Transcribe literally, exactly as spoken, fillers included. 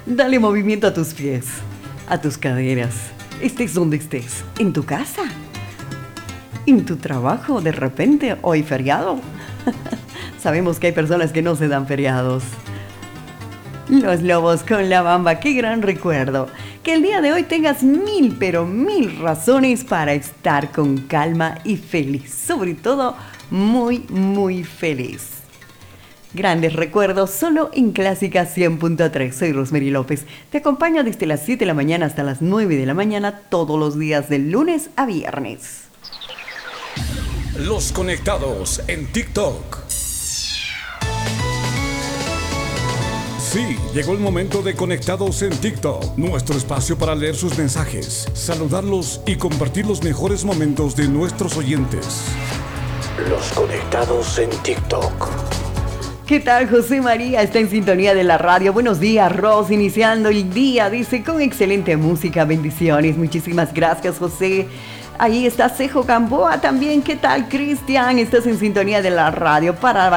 Dale movimiento a tus pies, a tus caderas, estés donde estés, en tu casa, en tu trabajo, de repente, hoy feriado. Sabemos que hay personas que no se dan feriados. Los Lobos con La Bamba, qué gran recuerdo. Que el día de hoy tengas mil, pero mil razones para estar con calma y feliz. Sobre todo, muy, muy feliz. Grandes recuerdos solo en Clásica cien punto tres. Soy Rosemary López. Te acompaño desde las siete de la mañana hasta las nueve de la mañana todos los días de lunes a viernes. Los conectados en TikTok. Sí, llegó el momento de Conectados en TikTok, nuestro espacio para leer sus mensajes, saludarlos y compartir los mejores momentos de nuestros oyentes. Los Conectados en TikTok. ¿Qué tal? José María está en sintonía de la radio. Buenos días, Ros, iniciando el día, dice, con excelente música, bendiciones. Muchísimas gracias, José. Ahí está Cejo Gamboa también. ¿Qué tal, Cristian? Estás en sintonía de la radio para